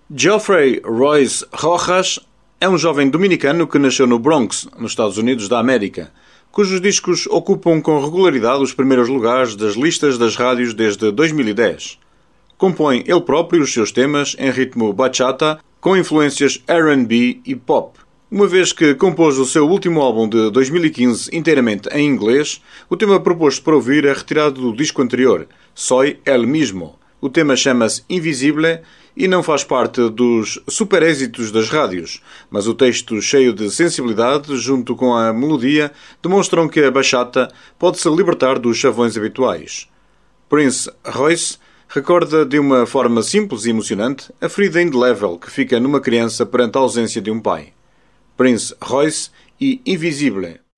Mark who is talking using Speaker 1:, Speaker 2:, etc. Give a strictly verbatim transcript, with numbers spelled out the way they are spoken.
Speaker 1: Geoffrey Royce Rojas é um jovem dominicano que nasceu no Bronx, nos Estados Unidos da América, cujos discos ocupam com regularidade os primeiros lugares das listas das rádios desde dois mil e dez. Compõe ele próprio os seus temas em ritmo bachata, com influências R and B e pop. Uma vez que compôs o seu último álbum de dois mil e quinze inteiramente em inglês, o tema proposto para ouvir é retirado do disco anterior, Soy el Mismo. O tema chama-se Invisible e não faz parte dos super êxitos das rádios, mas o texto cheio de sensibilidade, junto com a melodia, demonstram que a bachata pode-se libertar dos chavões habituais. Prince Royce recorda de uma forma simples e emocionante a ferida indelével que fica numa criança perante a ausência de um pai. Prince Royce e Invisible.